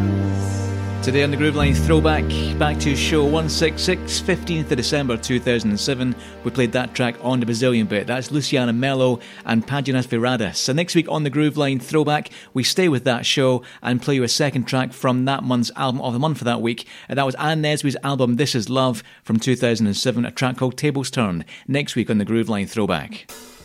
Today on the Grooveline Throwback, back to show 166, 15th of December 2007. We played that track on the Brazilian bit. That's Luciana Mello and Páginas Viradas. So next week on the Grooveline Throwback, we stay with that show and play you a second track from that month's album of the month for that week. And that was Anne Nesby's album This Is Love from 2007, a track called Tables Turned. Next week on the Grooveline Throwback.